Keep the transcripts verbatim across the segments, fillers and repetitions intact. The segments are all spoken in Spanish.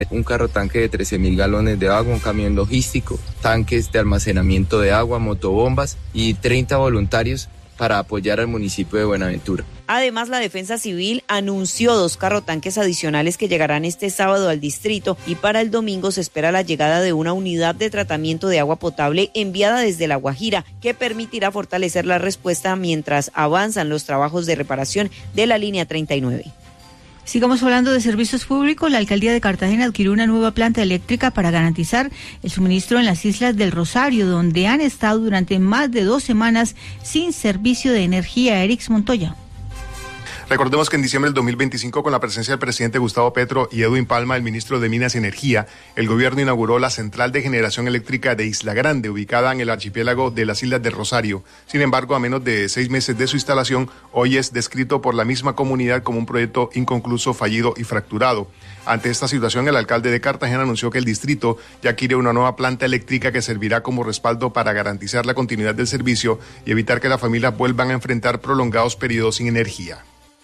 Un carro tanque de trece mil galones de agua, un camión logístico, tanques de almacenamiento de agua, motobombas y treinta voluntarios para apoyar al municipio de Buenaventura. Además, la Defensa Civil anunció dos carrotanques adicionales que llegarán este sábado al distrito y para el domingo se espera la llegada de una unidad de tratamiento de agua potable enviada desde La Guajira que permitirá fortalecer la respuesta mientras avanzan los trabajos de reparación de la línea treinta y nueve. Sigamos hablando de servicios públicos. La alcaldía de Cartagena adquirió una nueva planta eléctrica para garantizar el suministro en las islas del Rosario, donde han estado durante más de dos semanas sin servicio de energía. Erix Montoya. Recordemos que en diciembre del dos mil veinticinco, con la presencia del presidente Gustavo Petro y Edwin Palma, el ministro de Minas y Energía, el gobierno inauguró la central de generación eléctrica de Isla Grande, ubicada en el archipiélago de las Islas del Rosario. Sin embargo, a menos de seis meses de su instalación, hoy es descrito por la misma comunidad como un proyecto inconcluso, fallido y fracturado. Ante esta situación, el alcalde de Cartagena anunció que el distrito ya quiere una nueva planta eléctrica que servirá como respaldo para garantizar la continuidad del servicio y evitar que las familias vuelvan a enfrentar prolongados periodos sin energía.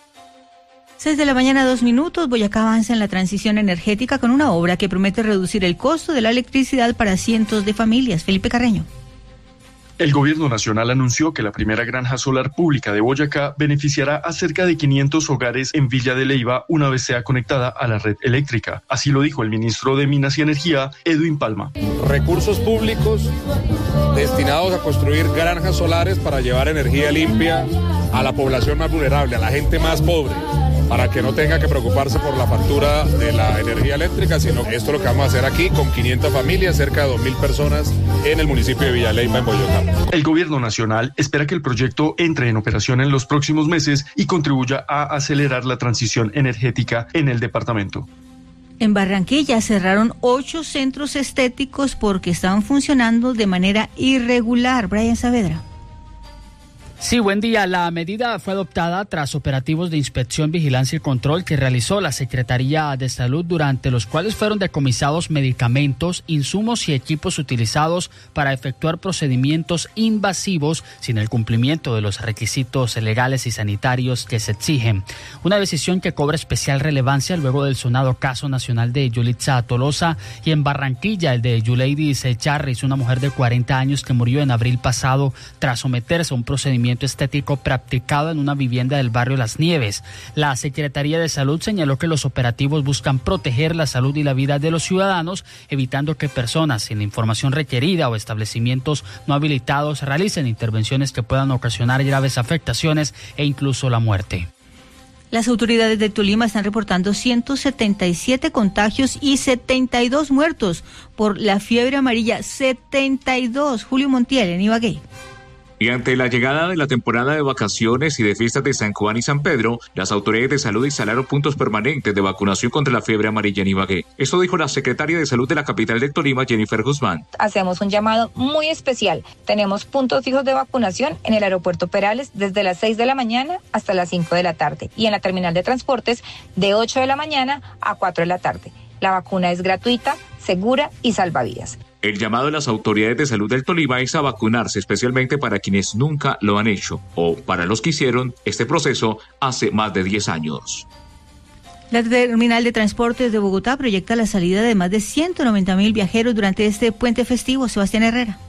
seis de la mañana, dos minutos. Boyacá avanza en la transición energética con una obra que promete reducir el costo de la electricidad para cientos de familias. Felipe Carreño. El gobierno nacional anunció que la primera granja solar pública de Boyacá beneficiará a cerca de quinientos hogares en Villa de Leyva una vez sea conectada a la red eléctrica. Así lo dijo el ministro de Minas y Energía, Edwin Palma. Recursos públicos destinados a construir granjas solares para llevar energía limpia a la población más vulnerable, a la gente más pobre, para que no tenga que preocuparse por la factura de la energía eléctrica, sino esto es lo que vamos a hacer aquí con quinientas familias, cerca de dos mil personas en el municipio de Villa Leyva, en Boyacá. El gobierno nacional espera que el proyecto entre en operación en los próximos meses y contribuya a acelerar la transición energética en el departamento. En Barranquilla cerraron ocho centros estéticos porque estaban funcionando de manera irregular. Brian Saavedra. Sí, buen día. La medida fue adoptada tras operativos de inspección, vigilancia y control que realizó la Secretaría de Salud, durante los cuales fueron decomisados medicamentos, insumos y equipos utilizados para efectuar procedimientos invasivos sin el cumplimiento de los requisitos legales y sanitarios que se exigen. Una decisión que cobra especial relevancia luego del sonado caso nacional de Yulitza Tolosa y en Barranquilla el de Yuleidis Charris, una mujer de cuarenta años que murió en abril pasado tras someterse a un procedimiento estético practicado en una vivienda del barrio Las Nieves. La Secretaría de Salud señaló que los operativos buscan proteger la salud y la vida de los ciudadanos, evitando que personas sin la información requerida o establecimientos no habilitados realicen intervenciones que puedan ocasionar graves afectaciones e incluso la muerte. Las autoridades de Tolima están reportando ciento setenta y siete contagios y setenta y dos muertos por la fiebre amarilla. setenta y dos. Julio Montiel en Ibagué. Y ante la llegada de la temporada de vacaciones y de fiestas de San Juan y San Pedro, las autoridades de salud instalaron puntos permanentes de vacunación contra la fiebre amarilla en Ibagué. Esto dijo la secretaria de Salud de la capital de Tolima, Jennifer Guzmán. Hacemos un llamado muy especial. Tenemos puntos fijos de vacunación en el aeropuerto Perales desde las seis de la mañana hasta las cinco de la tarde y en la terminal de transportes de ocho de la mañana a cuatro de la tarde. La vacuna es gratuita, segura y salvavidas. El llamado de las autoridades de salud del Tolima es a vacunarse, especialmente para quienes nunca lo han hecho o para los que hicieron este proceso hace más de diez años. La terminal de transportes de Bogotá proyecta la salida de más de ciento noventa mil viajeros durante este puente festivo. Sebastián Herrera.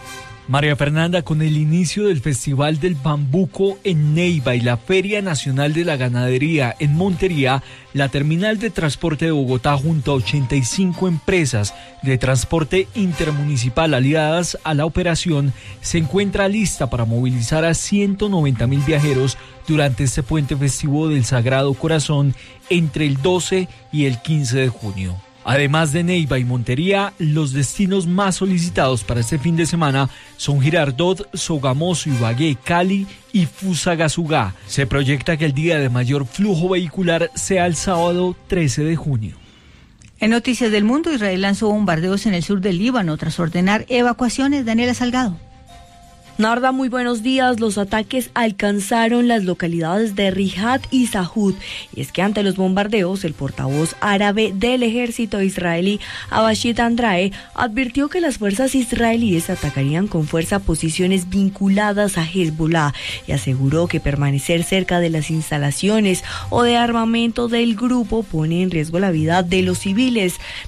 María Fernanda, con el inicio del Festival del Bambuco en Neiva y la Feria Nacional de la Ganadería en Montería, la terminal de transporte de Bogotá junto a ochenta y cinco empresas de transporte intermunicipal aliadas a la operación se encuentra lista para movilizar a ciento noventa mil viajeros durante este puente festivo del Sagrado Corazón entre el doce y el quince de junio. Además de Neiva y Montería, los destinos más solicitados para este fin de semana son Girardot, Sogamoso, Ibagué, Cali y Fusagasugá. Se proyecta que el día de mayor flujo vehicular sea el sábado trece de junio. En Noticias del Mundo, Israel lanzó bombardeos en el sur del Líbano tras ordenar evacuaciones. Daniela Salgado. Narda, muy buenos días. Los ataques alcanzaron las localidades de Riyadh y Sahud. Y es que ante los bombardeos, el portavoz árabe del ejército israelí, Abashid Andrae, advirtió que las fuerzas israelíes atacarían con fuerza posiciones vinculadas a Hezbollah y aseguró que permanecer cerca de las instalaciones o de armamento del grupo pone en riesgo la vida de los civiles.